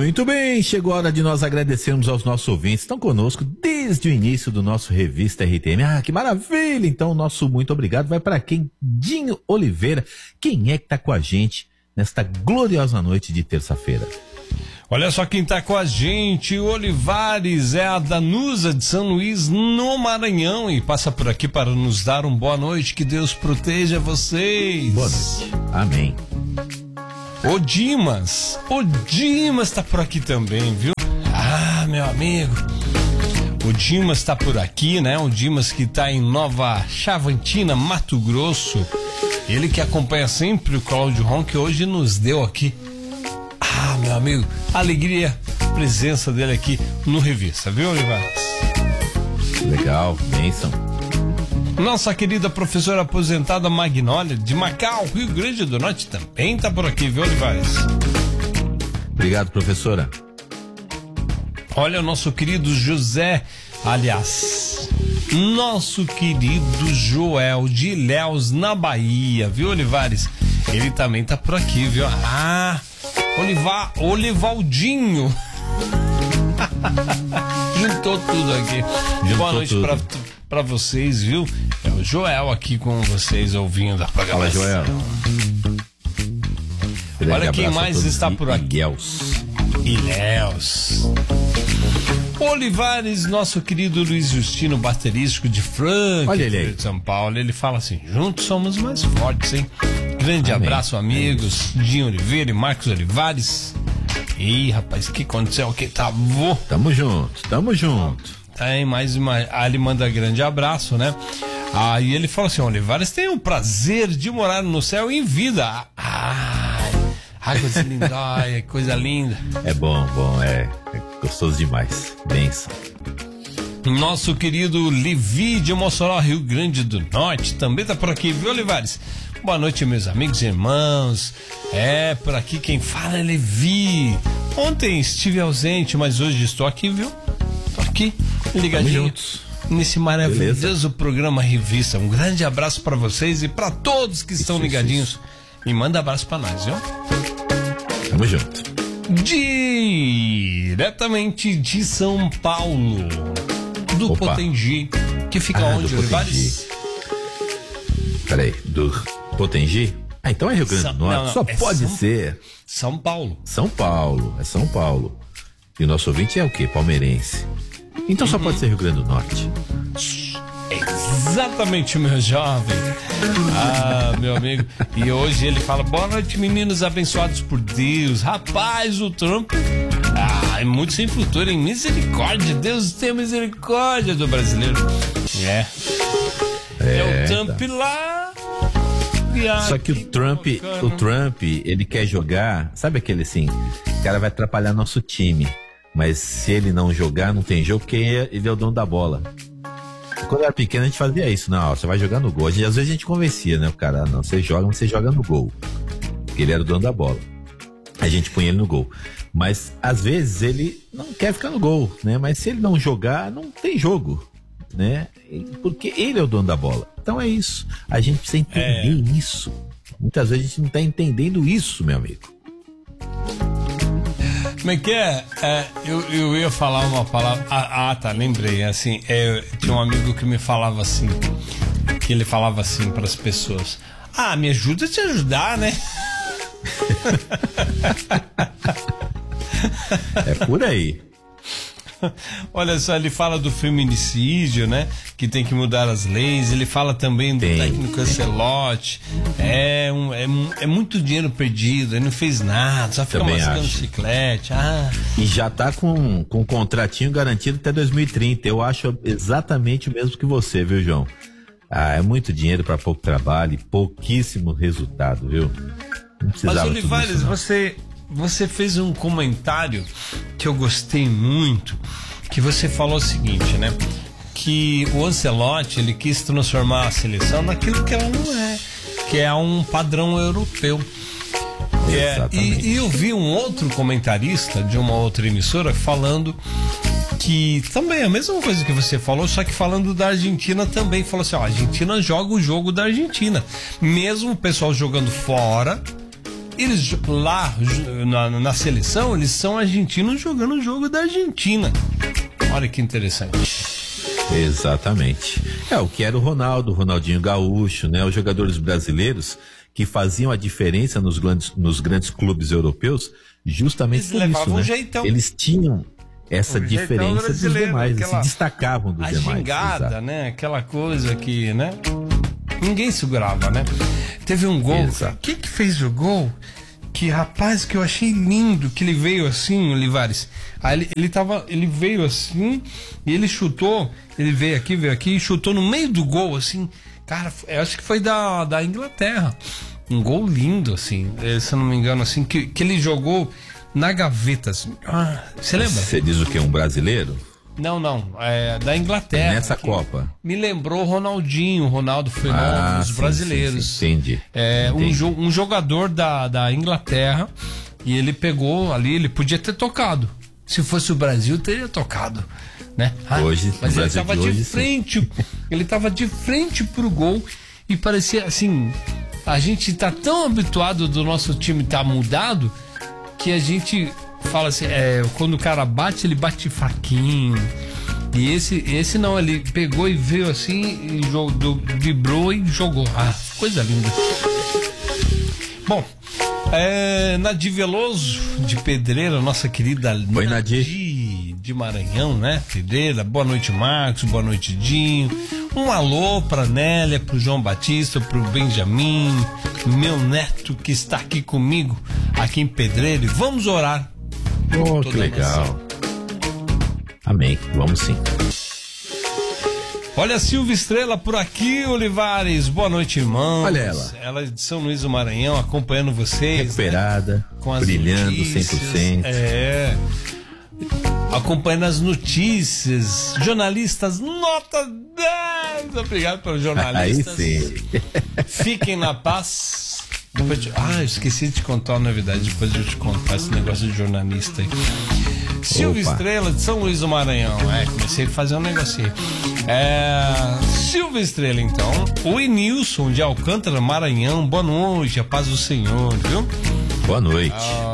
Muito bem, chegou a hora de nós agradecermos aos nossos ouvintes que estão conosco desde o início do nosso Revista RTM. Ah, que maravilha! Então, o nosso muito obrigado vai para quem? Dinho Oliveira. Quem é que está com a gente nesta gloriosa noite de terça-feira? Olha só quem tá com a gente, o Olivares, é a Danusa de São Luís, no Maranhão, e passa por aqui para nos dar uma boa noite, que Deus proteja vocês. Boa noite, amém. O Dimas tá por aqui também, viu? Ah, meu amigo, o Dimas tá por aqui, né? O Dimas que tá em Nova Chavantina, Mato Grosso, ele que acompanha sempre o Cláudio Ron, que hoje nos deu aqui. Ah, meu amigo, alegria, presença dele aqui no Revista, viu, Olivares? Legal, bênção. Nossa querida professora aposentada Magnólia, de Macau, Rio Grande do Norte, também tá por aqui, viu, Olivares? Obrigado, professora. Olha o nosso querido José, aliás, nosso querido Joel de Ilhéus, na Bahia, viu, Olivares? Ele também tá por aqui, viu? Ah, Olivaldinho. Juntou tudo aqui. Boa noite pra vocês, viu? É o Joel aqui com vocês ouvindo a programação. Fala, Joel. Olha quem mais está por aqui. Ilhéus. Olivares, nosso querido Luiz Justino, baterístico de Franca, de São Paulo. Ele fala assim: juntos somos mais fortes, hein? Grande Amém. Abraço, amigos. Dinho Oliveira e Marcos Olivares. Ih, rapaz, o que aconteceu aqui? Tá bom. Tamo junto. Tem mais uma. Ele manda grande abraço, né? Aí ele fala assim: Olivares tem o prazer de morar no céu em vida. Coisa linda, ai, coisa linda. É bom, é gostoso demais. Benção. Nosso querido Levi de Mossoró, Rio Grande do Norte, também tá por aqui, viu, Olivares? Boa noite, meus amigos e irmãos. Por aqui quem fala é Levi. Ontem estive ausente, mas hoje estou aqui, viu? Tô aqui, ligadinho nesse maravilhoso programa Revista. Um grande abraço para vocês e para todos que estão ligadinhos. E manda abraço para nós, viu? Tamo junto. Diretamente de São Paulo, do Potengi, que fica onde, Olivares? Peraí, do Potengi? Então é Rio Grande do Norte, só pode ser São Paulo. É São Paulo. E o nosso ouvinte é o quê? Palmeirense. Então só pode ser Rio Grande do Norte. Exatamente, meu jovem. Ah, meu amigo. E hoje ele fala: boa noite, meninos abençoados por Deus. Rapaz, o Trump é muito sem futuro, em misericórdia. Deus tenha misericórdia do brasileiro. É o Trump lá. Só que o Trump, ele quer jogar, sabe aquele assim, o cara vai atrapalhar nosso time, mas se ele não jogar, não tem jogo, porque ele é o dono da bola. Quando eu era pequeno a gente fazia isso, não, você vai jogar no gol. Às vezes a gente convencia, né, o cara, não, você joga no gol, porque ele era o dono da bola. A gente punha ele no gol. Mas às vezes ele não quer ficar no gol, né, mas se ele não jogar, não tem jogo, né, porque ele é o dono da bola. Então é isso, a gente precisa entender isso. Muitas vezes a gente não está entendendo isso, meu amigo. Como é que é? Eu ia falar uma palavra. Tá, lembrei. Assim, tinha um amigo que me falava assim, que ele falava assim para as pessoas: me ajuda a te ajudar, né? É por aí. Olha só, ele fala do feminicídio, né? Que tem que mudar as leis. Ele fala também do técnico Ancelotti. É muito dinheiro perdido. Ele não fez nada, só fica mascando chiclete. E já tá com um contratinho garantido até 2030. Eu acho exatamente o mesmo que você, viu, João? É muito dinheiro para pouco trabalho e pouquíssimo resultado, viu? Não precisava. Mas, Olivares, você fez um comentário que eu gostei muito, que você falou o seguinte, né? Que o Ancelotti, ele quis transformar a seleção naquilo que ela não é, que é um padrão europeu. E eu vi um outro comentarista de uma outra emissora falando que também é a mesma coisa que você falou, só que falando da Argentina também. Falou assim: a Argentina joga o jogo da Argentina, mesmo o pessoal jogando fora, eles lá na seleção, eles são argentinos jogando o jogo da Argentina. Olha que interessante. Exatamente. O que era o Ronaldinho Gaúcho, né? Os jogadores brasileiros que faziam a diferença nos grandes clubes europeus, justamente por isso, né? Jeitão. Eles tinham essa diferença dos demais, se destacavam dos demais. A gingada, né? Aquela coisa que, né? Ninguém segurava, né? Teve um gol. Quem que fez o gol? Que rapaz, que eu achei lindo, que ele veio assim, Olivares. Aí ele veio assim e ele chutou, ele veio aqui e chutou no meio do gol, assim. Cara, eu acho que foi da Inglaterra. Um gol lindo, assim, se eu não me engano, assim, que ele jogou na gaveta. Assim. Você lembra? Você diz o quê? Um brasileiro? Não, da Inglaterra. Nessa Copa. Me lembrou o Ronaldo foi um dos brasileiros. Sim, entendi. Um jogador da Inglaterra, e ele pegou ali, ele podia ter tocado. Se fosse o Brasil, teria tocado, né? Hoje, mas ele estava de frente, ele estava de frente pro gol e parecia assim, a gente tá tão habituado do nosso time tá mudado que a gente fala assim, quando o cara bate, ele bate fraquinho. E esse não, ele pegou e veio assim, e vibrou e jogou. Coisa linda. Bom, Nadir Veloso, de Pedreira, nossa querida Nadir de Maranhão, né? Pedreira, boa noite, Marcos, boa noite, Dinho. Um alô pra Nélia, pro João Batista, pro Benjamin, meu neto que está aqui comigo, aqui em Pedreira. E vamos orar. Que legal. Amém, vamos sim. Olha a Silvia Estrela por aqui, Olivares. Boa noite, irmãos. Olha ela. Ela é de São Luís do Maranhão, acompanhando vocês. Recuperada, né? Com as brilhando notícias, 100%. Acompanhando as notícias. Jornalistas, nota 10. Obrigado pelos jornalistas. Aí sim. Fiquem na paz. Eu esqueci de te contar uma novidade. Depois eu te contar esse negócio de jornalista aí. Silvia Estrela de São Luís do Maranhão. Comecei a fazer um negocinho. Silvia Estrela, então. O Enilson de Alcântara, Maranhão. Boa noite, a paz do Senhor, viu? Boa noite.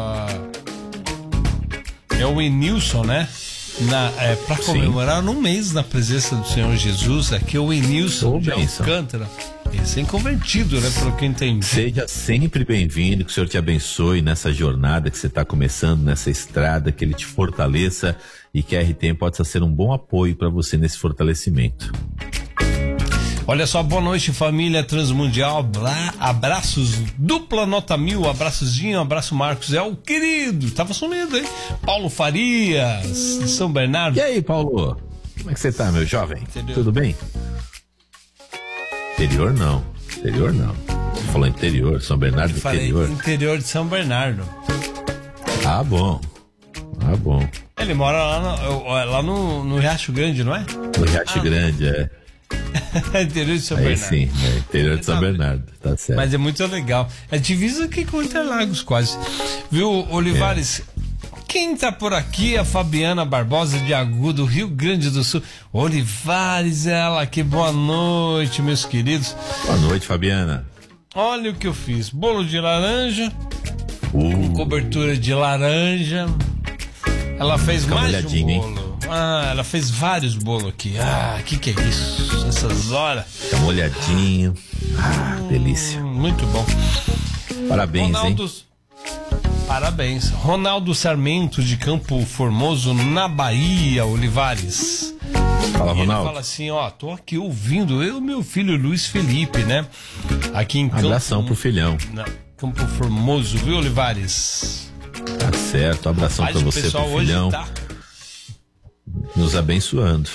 É o Enilson, né? Para comemorar um mês na presença do Senhor Jesus. Aqui é o Enilson de Alcântara. Recém-convertido, né? Pelo que eu entendi. Seja sempre bem-vindo, que o Senhor te abençoe nessa jornada que você está começando, nessa estrada, que Ele te fortaleça e que a RTM possa ser um bom apoio para você nesse fortalecimento. Olha só, boa noite, família Transmundial. Abraços, dupla nota 1000. Abraços, Dinho, abraço, Marcos. É o querido, tava sumido, hein? Paulo Farias, de São Bernardo. E aí, Paulo? Como é que você tá, meu jovem? Interior. Tudo bem? Interior não. Você falou interior, São Bernardo do interior. Interior de São Bernardo. Bom. Ele mora lá no Riacho Grande, não é? No Riacho Grande, Interior de São Bernardo. Sim, interior de São Bernardo, tá certo. Mas é muito legal. É divisa aqui com Interlagos quase. Viu, Olivares? Quem tá por aqui é a Fabiana Barbosa de Agudo, Rio Grande do Sul. Olivares, ela aqui, boa noite, meus queridos. Boa noite, Fabiana. Olha o que eu fiz, bolo de laranja, com cobertura de laranja. Ela fez mais de um bolo. Ela fez vários bolos aqui. Que é isso? Essas horas. Tá molhadinho. Delícia. Muito bom. Parabéns, hein? Parabéns. Ronaldo Sarmento de Campo Formoso, na Bahia, Olivares. Fala, Ronaldo. Ele fala assim, tô aqui ouvindo eu e meu filho Luiz Felipe, né? Aqui em Campo... Abração pro filhão. Campo Formoso, viu, Olivares? Tá certo, abração pra você, pro filhão. Tá nos abençoando.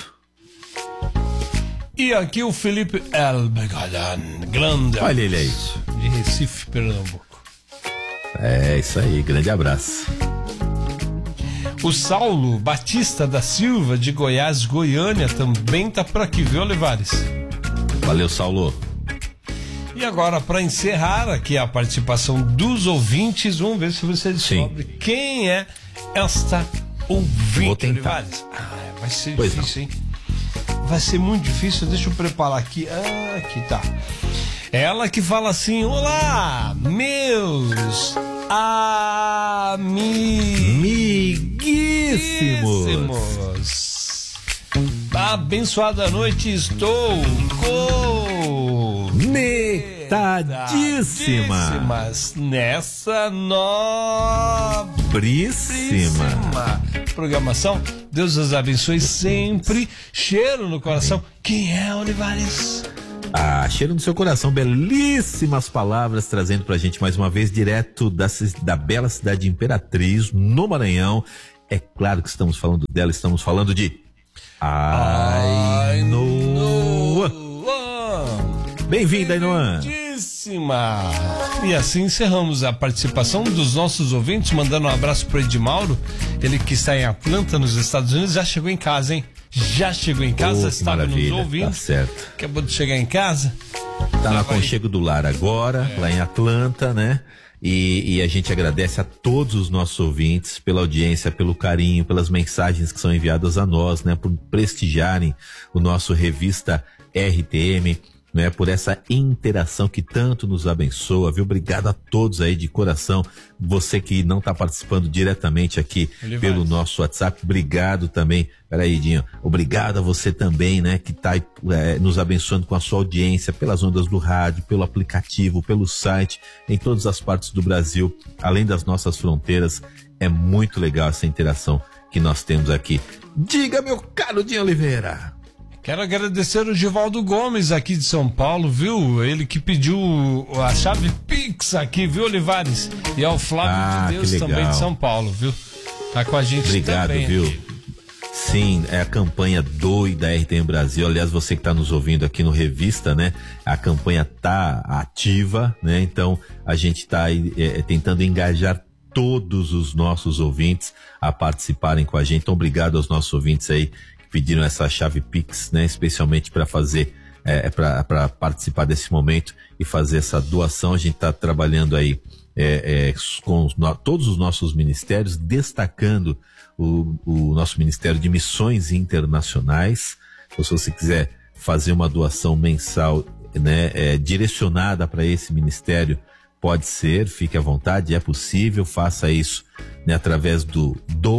E aqui o Felipe Elbegadan, grande. Olha ele aí. De Recife, Pernambuco. É isso aí, grande abraço. O Saulo Batista da Silva, de Goiás, Goiânia, também tá por aqui, viu, Olivares? Valeu, Saulo. E agora, para encerrar aqui a participação dos ouvintes, vamos ver se você descobre quem é esta ouvinte, Olivares. Vai ser difícil, hein? Vai ser muito difícil, deixa eu preparar aqui. Aqui tá. Ela que fala assim: olá, meus amiguíssimos. Abençoada noite, estou conectadíssimas nessa nobríssima programação. Deus os abençoe sempre. Cheiro no coração. Quem é, Olivares? Cheiro no seu coração, belíssimas palavras trazendo pra gente mais uma vez direto da bela cidade de Imperatriz, no Maranhão. É claro que estamos falando dela, estamos falando de Ainoa. Bem-vinda, Ainoa. E assim encerramos a participação dos nossos ouvintes, mandando um abraço pro Edmauro, ele que está em Atlanta, nos Estados Unidos. Já chegou em casa, hein? Já chegou em casa, estava nos ouvindo. Tá certo. Acabou de chegar em casa. Tá no aconchego do lar agora, lá em Atlanta, né? E a gente agradece a todos os nossos ouvintes pela audiência, pelo carinho, pelas mensagens que são enviadas a nós, né? Por prestigiarem o nosso revista RTM, né, por essa interação que tanto nos abençoa, viu? Obrigado a todos aí de coração. Você que não está participando diretamente aqui pelo nosso WhatsApp, obrigado também. Peraí, Dinho. Obrigado a você também, né, que está nos abençoando com a sua audiência pelas ondas do rádio, pelo aplicativo, pelo site, em todas as partes do Brasil, além das nossas fronteiras. É muito legal essa interação que nós temos aqui. Diga, meu caro Dinho Oliveira. Quero agradecer o Givaldo Gomes aqui de São Paulo, viu? Ele que pediu a chave Pix aqui, viu, Olivares? E ao Flávio de Deus também de São Paulo, viu? Tá com a gente também. Obrigado, viu? Sim, é a campanha doida RTM Brasil. Aliás, você que está nos ouvindo aqui no Revista, né? A campanha tá ativa, né? Então, a gente tá aí tentando engajar todos os nossos ouvintes a participarem com a gente. Então, obrigado aos nossos ouvintes aí pediram essa chave Pix, né, especialmente para fazer, para participar desse momento e fazer essa doação. A gente está trabalhando aí com todos os nossos ministérios, destacando o nosso Ministério de Missões Internacionais. Então, se você quiser fazer uma doação mensal, né, direcionada para esse ministério, pode ser, fique à vontade, é possível, faça isso, né, através do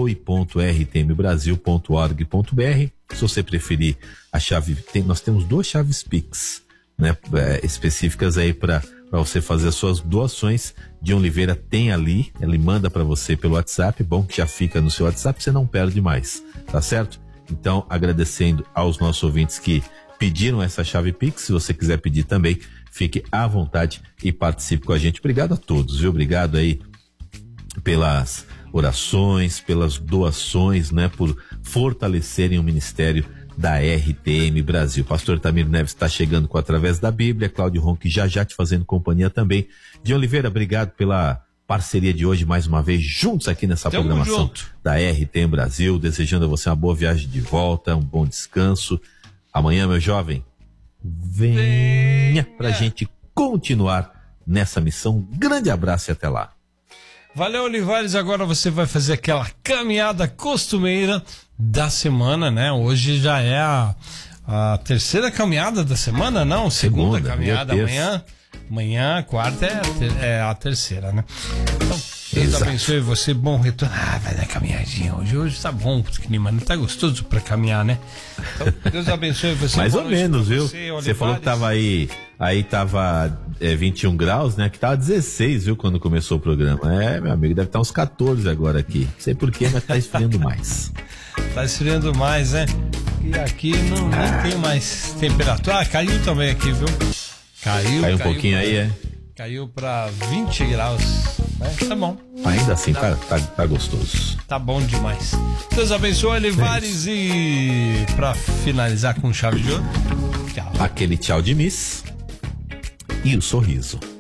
doe.rtmbrasil.org.br. Se você preferir a chave, nós temos 2 chaves Pix, né, específicas aí para você fazer as suas doações. De Oliveira tem ali, ele manda para você pelo WhatsApp, bom que já fica no seu WhatsApp, você não perde mais, tá certo? Então, agradecendo aos nossos ouvintes que pediram essa chave Pix, se você quiser pedir também, fique à vontade e participe com a gente. Obrigado a todos, viu? Obrigado aí pelas orações, pelas doações, né? Por fortalecerem o ministério da RTM Brasil. Pastor Tamir Neves está chegando com Através da Bíblia, Cláudio Ronque já te fazendo companhia também. De Oliveira, obrigado pela parceria de hoje, mais uma vez, juntos aqui nessa programação da RTM Brasil, desejando a você uma boa viagem de volta, um bom descanso. Amanhã, meu jovem, venha pra gente continuar nessa missão. Um grande abraço e até lá. Valeu, Olivares. Agora você vai fazer aquela caminhada costumeira da semana, né? Hoje já é a terceira caminhada da semana, não? Segunda caminhada. Amanhã, quarta é a terceira, né? Então, Deus abençoe você, bom retorno. Vai dar caminhadinha hoje tá bom, o clima tá gostoso pra caminhar, né? Então, Deus abençoe você. Mais ou menos, viu? Você falou que tava aí tava 21 graus, né? Que tava 16, viu? Quando começou o programa. Meu amigo, deve estar uns 14 agora aqui. Não sei porquê, mas tá esfriando mais. Tá esfriando mais, né? E aqui não tem mais temperatura. Caiu também aqui, viu? Caiu um pouquinho aí, Caiu pra 20 graus, né? Tá bom. Ainda assim, tá gostoso. Tá bom demais. Deus abençoe, Olivares. E pra finalizar com chave de ouro, tchau. Aquele tchau de Miss e o sorriso.